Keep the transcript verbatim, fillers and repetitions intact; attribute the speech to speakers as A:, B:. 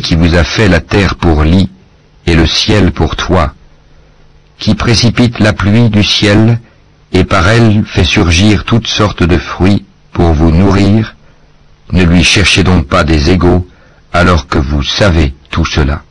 A: lui qui vous a fait la terre pour lit et le ciel pour toit, qui précipite la pluie du ciel et par elle fait surgir toutes sortes de fruits pour vous nourrir, ne lui cherchez donc pas des égaux alors que vous savez tout cela.